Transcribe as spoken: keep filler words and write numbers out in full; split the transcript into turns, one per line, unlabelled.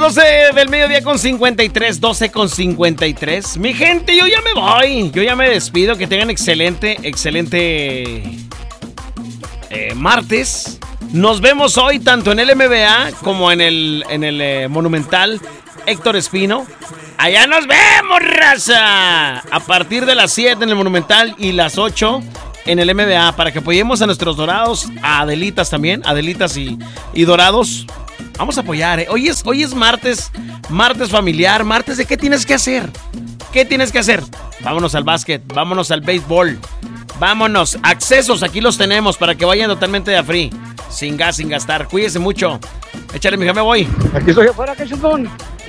doce del mediodía con cincuenta y tres, doce con cincuenta y tres. Mi gente, yo ya me voy. Yo ya me despido. Que tengan excelente, excelente eh, martes. Nos vemos hoy tanto en el M B A como en el, en el eh, Monumental Héctor Espino. Allá nos vemos, raza. A partir de las siete en el Monumental y las ocho en el M B A. Para que apoyemos a nuestros dorados, a Adelitas también. Adelitas y, y dorados. Vamos a apoyar, ¿eh? Hoy es, hoy es martes, martes familiar, martes de qué tienes que hacer. ¿Qué tienes que hacer? Vámonos al básquet, vámonos al béisbol. Vámonos, accesos aquí los tenemos para que vayan totalmente de free. Sin gas, sin gastar, cuídese mucho. Échale, mija, me voy.
Aquí estoy afuera, cachetón.